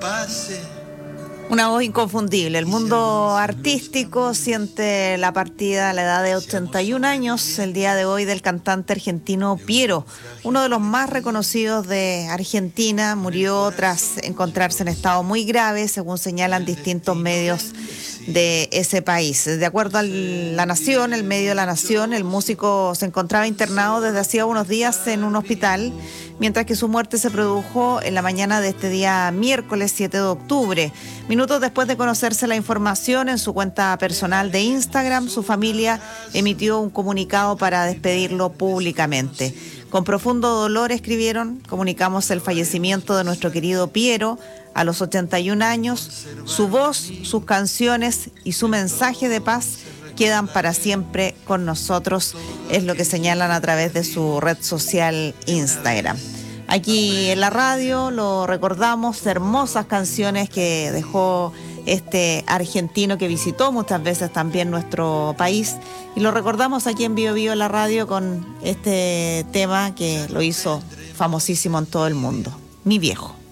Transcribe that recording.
Una voz inconfundible. El mundo artístico siente la partida a la edad de 81 años el día de hoy del cantante argentino Piero, uno de los más reconocidos de Argentina. Murió tras encontrarse en estado muy grave, según señalan distintos medios de ese país. De acuerdo a La Nación, el medio de La Nación, el músico se encontraba internado desde hacía unos días en un hospital, mientras que su muerte se produjo en la mañana de este día miércoles 7 de octubre. Minutos después de conocerse la información, en su cuenta personal de Instagram, su familia emitió un comunicado para despedirlo públicamente. Con profundo dolor, escribieron, comunicamos el fallecimiento de nuestro querido Piero a los 81 años. Su voz, sus canciones y su mensaje de paz quedan para siempre con nosotros, es lo que señalan a través de su red social Instagram. Aquí en la radio lo recordamos, hermosas canciones que dejó este argentino que visitó muchas veces también nuestro país, y lo recordamos aquí en Bio Bio la radio con este tema que lo hizo famosísimo en todo el mundo, Mi Viejo.